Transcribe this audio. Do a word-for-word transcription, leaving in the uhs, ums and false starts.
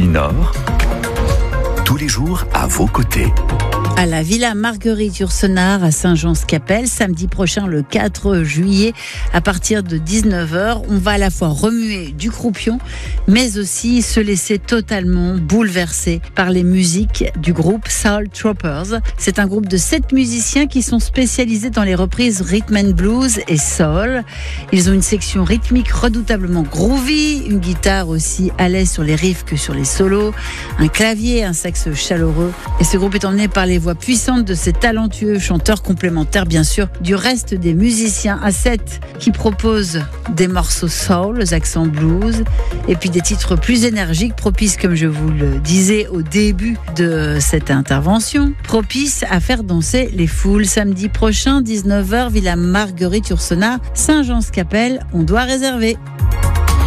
Nord, tous les jours à vos côtés. À la Villa Marguerite-Yourcenar à Saint-Jean-Scapelle, samedi prochain le quatre juillet à partir de dix-neuf heures. On va à la fois remuer du croupion mais aussi se laisser totalement bouleverser par les musiques du groupe Soul Troopers. C'est un groupe de sept musiciens qui sont spécialisés dans les reprises rhythm and blues et soul. Ils ont une section rythmique redoutablement groovy, une guitare aussi à l'aise sur les riffs que sur les solos, un clavier, un sax chaleureux. Et ce groupe est emmené par les voix puissante de ces talentueux chanteurs complémentaires, bien sûr, du reste des musiciens à sept qui proposent des morceaux soul, aux accents blues, et puis des titres plus énergiques, propices, comme je vous le disais au début de cette intervention, propices à faire danser les foules. Samedi prochain, dix-neuf heures, Villa Marguerite-Yourcenar, Saint-Jean-Scapelle, on doit réserver.